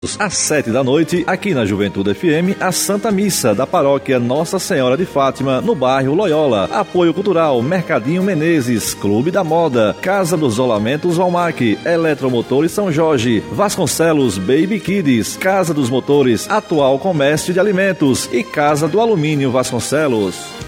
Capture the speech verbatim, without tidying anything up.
Às sete da noite, aqui na Juventude F M, a Santa Missa da Paróquia Nossa Senhora de Fátima, no bairro Loyola. Apoio cultural, Mercadinho Menezes, Clube da Moda, Casa dos Rolamentos Valmac, Eletromotores São Jorge, Vasconcelos Baby Kids, Casa dos Motores, Atual Comércio de Alimentos e Casa do Alumínio Vasconcelos.